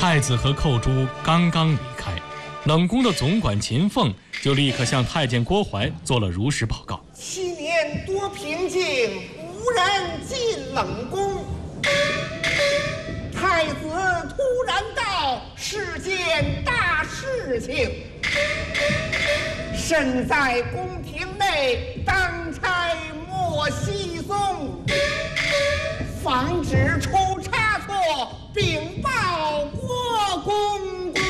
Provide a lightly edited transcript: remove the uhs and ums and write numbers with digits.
太子和寇珠刚刚离开，冷宫的总管秦凤就立刻向太监郭槐做了如实报告。 7年多平静，无人进冷宫。太子突然到，是件大事情。身在宫廷内，当